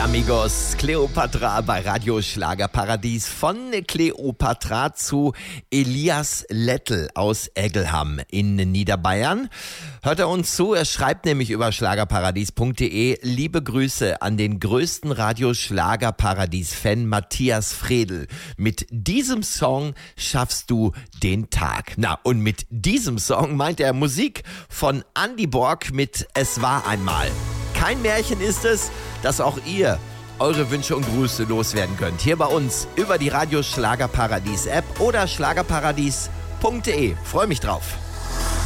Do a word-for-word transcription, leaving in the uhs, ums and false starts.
Amigos, Kleopatra bei Radio Schlagerparadies. Von Kleopatra zu Elias Lettl aus Eggelham in Niederbayern. Hört er uns zu, er schreibt nämlich über schlagerparadies punkt de: Liebe Grüße an den größten Radio Schlagerparadies-Fan Matthias Fredel. Mit diesem Song schaffst du den Tag. Na, und mit diesem Song meint er Musik von Andy Borg mit Es war einmal. Kein Märchen ist es, dass auch ihr eure Wünsche und Grüße loswerden könnt. Hier bei uns über die Radio Schlagerparadies App oder schlagerparadies punkt de. Freue mich drauf.